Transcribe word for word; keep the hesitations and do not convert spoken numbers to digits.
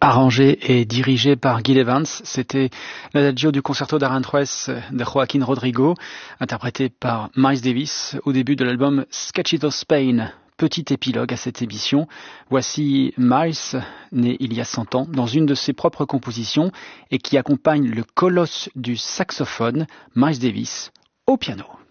Arrangé et dirigé par Gil Evans, c'était l'adagio du concerto d'Aranjuez de Joaquín Rodrigo, interprété par Miles Davis au début de l'album Sketches of Spain. Petit épilogue à cette émission. Voici Miles, né il y a cent ans, dans une de ses propres compositions et qui accompagne le colosse du saxophone, Miles Davis, au piano.